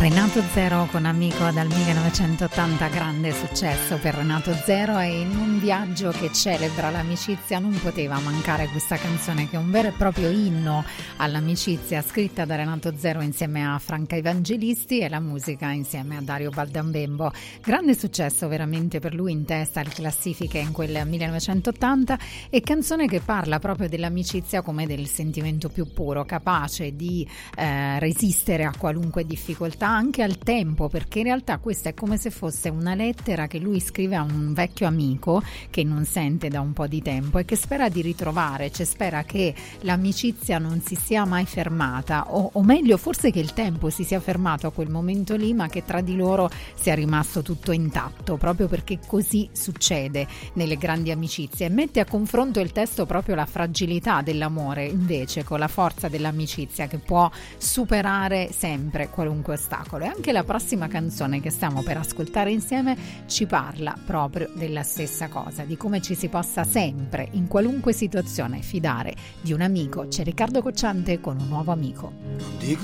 Renato Zero con Amico dal 1980, grande successo per Renato Zero, e in un viaggio che celebra l'amicizia non poteva mancare questa canzone, che è un vero e proprio inno all'amicizia, scritta da Renato Zero insieme a Franca Evangelisti e la musica insieme a Dario Baldambembo. Grande successo veramente per lui, in testa alle classifiche in quel 1980, e canzone che parla proprio dell'amicizia come del sentimento più puro, capace di resistere a qualunque difficoltà, anche al tempo, perché in realtà questa è come se fosse una lettera che lui scrive a un vecchio amico che non sente da un po' di tempo e che spera di ritrovare, cioè spera che l'amicizia non si sia mai fermata, o meglio forse che il tempo si sia fermato a quel momento lì, ma che tra di loro sia rimasto tutto intatto, proprio perché così succede nelle grandi amicizie. Mette a confronto il testo proprio la fragilità dell'amore invece con la forza dell'amicizia, che può superare sempre qualunque ostacolo. E anche la prossima canzone che stiamo per ascoltare insieme ci parla proprio della stessa cosa, di come ci si possa sempre, in qualunque situazione, fidare di un amico. C'è Riccardo Cocciante con Un nuovo amico. Non dico